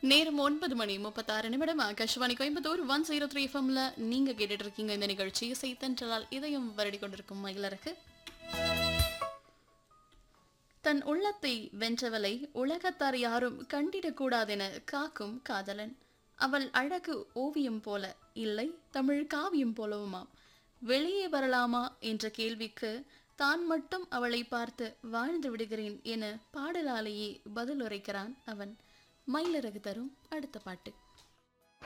நேரம் 9:36 ஆகாஷவாணி கோயம்புத்தூர் 103 எஃப்எம்ல நீங்க கேட்டுட்டு இருக்கீங்க. இந்த நிகழ்ச்சி செய்தன்றலால் இதயம் வருடி கொண்டிருக்கும் மயிலருக்கு. தன் உள்ளத்தை வென்றவளை உலகத்தார் யாரும் கண்டிடக்கூடாதென காக்கும் காதலன். அவள் அழகு ஓவியம் போல இல்லை தமிழ் காவியம் போலவுமாம். வெளியே வரலாமா என்ற கேள்விக்கு தான் மட்டும் அவளை பார்த்து வாழ்ந்து விடுகிறேன் என பாடலாலேயே பதில் உரைக்கிறான் அவன். மயிலரகு தரும் அடுத்த பாட்டு.